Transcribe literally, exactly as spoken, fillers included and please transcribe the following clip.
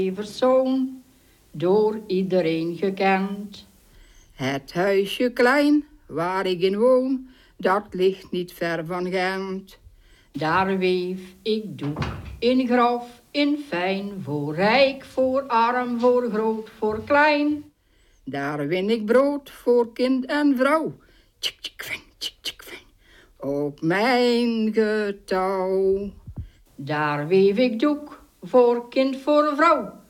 Everszoon, door iedereen gekend. Het huisje klein, waar ik in woon, dat ligt niet ver van Gent. Daar weef ik doek in grof, in fijn, voor rijk, voor arm, voor groot, voor klein. Daar win ik brood voor kind en vrouw. Tjik, tjik, fijn, tjik, tjik, fijn. Op mijn getouw. Daar weef ik doek voor kind, voor vrouw.